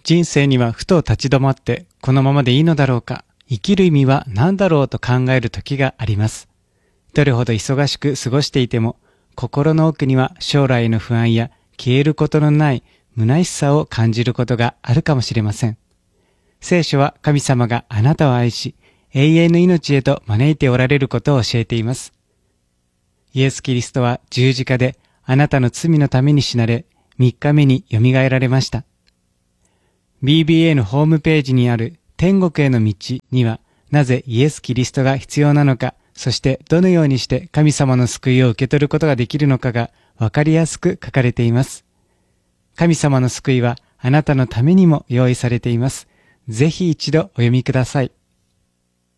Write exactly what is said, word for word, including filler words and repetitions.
人生にはふと立ち止まってこのままでいいのだろうか、生きる意味は何だろうと考える時があります。どれほど忙しく過ごしていても、心の奥には将来への不安や消えることのない虚しさを感じることがあるかもしれません。聖書は神様があなたを愛し、永遠の命へと招いておられることを教えています。イエス・キリストは十字架であなたの罪のために死なれ、みっかめによみがえられました。ビービーエー のホームページにある天国への道には、なぜイエス・キリストが必要なのか、そしてどのようにして神様の救いを受け取ることができるのかがわかりやすく書かれています。神様の救いはあなたのためにも用意されています。ぜひ一度お読みください。